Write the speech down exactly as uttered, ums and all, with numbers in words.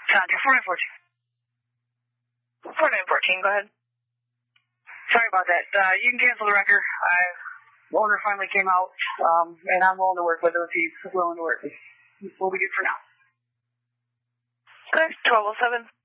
Contact four nine fourteen. four nine fourteen, go ahead. Sorry about that. Uh, you can cancel the wrecker. I, the owner finally came out, um, and I'm willing to work with him if he's willing to work with him. We'll be good for now. Okay, twelve oh seven.